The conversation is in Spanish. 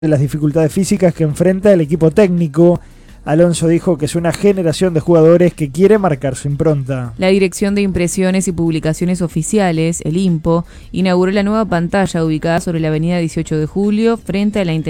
de las dificultades físicas que enfrenta el equipo técnico. Alonso dijo que es una generación de jugadores que quiere marcar su impronta. La Dirección de Impresiones y Publicaciones Oficiales, el IMPO, inauguró la nueva pantalla ubicada sobre la avenida 18 de Julio frente a la